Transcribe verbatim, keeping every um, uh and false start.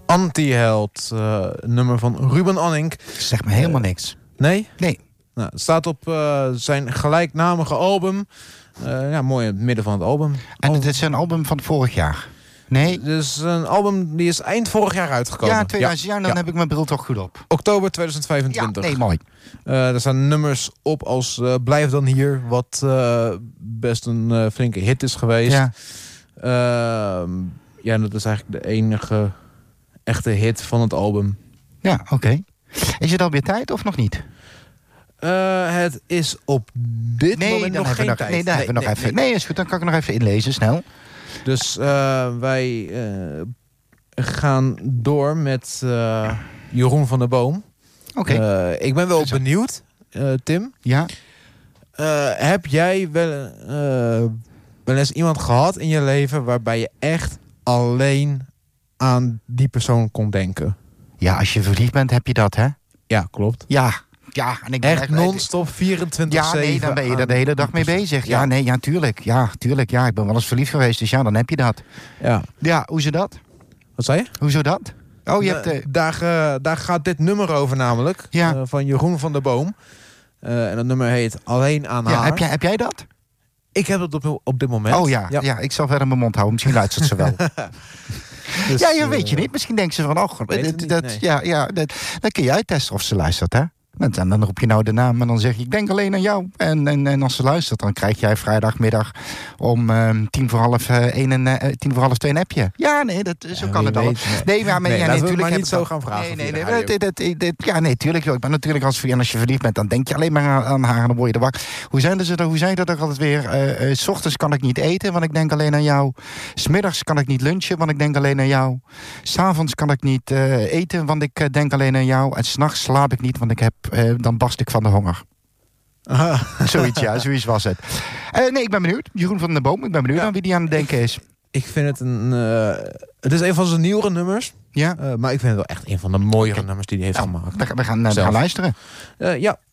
Antiheld, uh, nummer van Ruben Anning. Zeg me helemaal uh, niks. Nee? Nee. Nou, het staat op uh, zijn gelijknamige album. Uh, ja, mooi in het midden van het album. En het is een album van vorig jaar? Nee? Dus een album die is eind vorig jaar uitgekomen. Ja, tweeduizend ja. jaar, dan ja. heb ik mijn bril toch goed op. Oktober tweeduizend vijfentwintig. Ja, nee, mooi. Uh, er staan nummers op als uh, Blijf dan hier, wat uh, best een uh, flinke hit is geweest. Ja. Uh, ja, dat is eigenlijk de enige echte hit van het album. Ja, oké. Okay. Is het alweer tijd of nog niet? Uh, het is op dit nee, moment nog geen nog, tijd. Nee, dan nee, hebben we nog nee, even. Nee. nee, is goed. Dan kan ik nog even inlezen, snel. Dus uh, wij uh, gaan door met uh, Jeroen van der Boom. Oké. Okay. Uh, ik ben wel benieuwd, uh, Tim. Ja? Uh, heb jij wel, uh, wel eens iemand gehad in je leven waarbij je echt alleen aan die persoon kon denken? Ja, als je verliefd bent, heb je dat, hè? Ja, klopt. Ja. Ja, en ik echt non-stop vierentwintig zeven. Ja, nee, dan ben je er de hele dag mee bezig. Ja, ja nee, ja, tuurlijk. Ja, tuurlijk. Ja, ik ben wel eens verliefd geweest, dus ja, dan heb je dat. Ja. Ja, hoe zo dat? Wat zei je? Hoezo dat? Oh, je uh, hebt... Uh... Daar, uh, daar gaat dit nummer over namelijk. Ja. Uh, van Jeroen van der Boom. Uh, en dat nummer heet Alleen aan ja, haar. Heb jij, heb jij dat? Ik heb het op, op dit moment. Oh ja, ja. ja, ik zal verder mijn mond houden. Misschien luistert ze wel. Dus, ja, je weet je niet. Misschien denkt ze van... Oh, dat, niet, dat, nee. ja, ja, dat, dan kun je uittesten of ze luistert, hè? En dan roep je nou de naam en dan zeg je... ik denk alleen aan jou. En, en, en als ze luistert, dan krijg jij vrijdagmiddag... om uh, tien voor half uh, één en uh, tien voor half twee een appje. Ja, nee, dat, zo ja, kan het al. Nee, nee, maar, nee, ja, nee, natuurlijk maar heb niet zo dat, gaan vragen. Nee, nee, nee. Dit, dit, dit, ja, nee, tuurlijk. Joh. Ik ben natuurlijk als, en als je verliefd bent, dan denk je alleen maar aan, aan haar en dan word je er wakker. Hoe zijn ze er? Hoe zijn dat ook altijd weer? Uh, uh, 's ochtends kan ik niet eten, want ik denk alleen aan jou. 's Middags kan ik niet lunchen, want ik denk alleen aan jou. 's Avonds kan ik niet uh, eten, want ik uh, denk alleen aan jou. En 's nachts slaap ik niet, want ik heb, uh, dan barst ik van de honger. Aha. Zoiets, ja, zoiets was het. Uh, nee, ik ben benieuwd. Jeroen van der Boom, ik ben benieuwd ja. aan wie die aan het denken is. Ik vind het een... Uh, het is een van zijn nieuwere nummers. Ja. Uh, maar ik vind het wel echt een van de mooiere okay. nummers die hij heeft nou, gemaakt. We, we, gaan, uh, we gaan luisteren. Uh, ja.